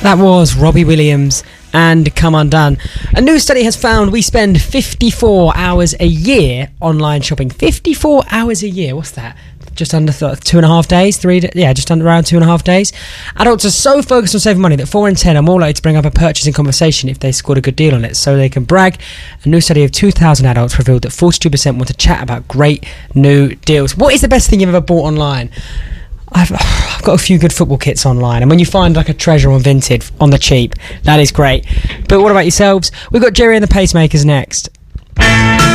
That was Robbie Williams and Come Undone. A new study has found we spend 54 hours a year online shopping. 54 hours a year. What's that? Just under 2.5 days? Just under around 2.5 days. Adults are so focused on saving money that 4 in 10 are more likely to bring up a purchasing conversation if they scored a good deal on it, so they can brag. A new study of 2,000 adults revealed that 42% want to chat about great new deals. What is the best thing you've ever bought online? I've got a few good football kits online, and when you find like a treasure on Vinted on the cheap, that is great. But what about yourselves? We've got Jerry and the Pacemakers next.